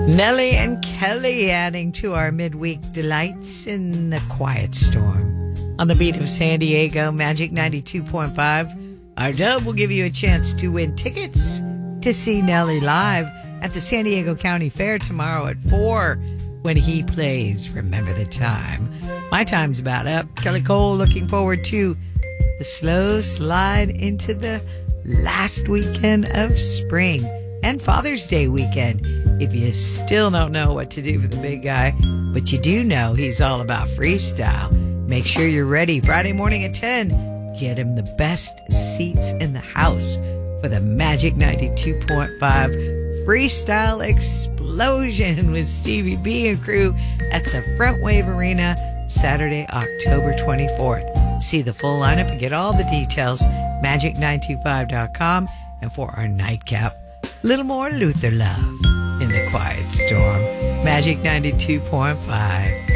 Nelly and Kelly adding to our midweek delights in the Quiet Storm. On the beat of San Diego, Magic 92.5, our dub will give you a chance to win tickets to see Nelly live at the San Diego County Fair tomorrow at 4 when he plays Remember the Time. My time's about up. Kelly Cole looking forward to the slow slide into the last weekend of spring and Father's Day weekend. If you still don't know what to do for the big guy, but you do know he's all about freestyle, make sure you're ready Friday morning at 10. Get him the best seats in the house for the Magic 92.5 Freestyle Explosion with Stevie B and crew at the Front Wave Arena Saturday, October 24th. See the full lineup and get all the details, magic925.com. And for our nightcap, little more Luther love in the Quiet Storm. Magic 92.5.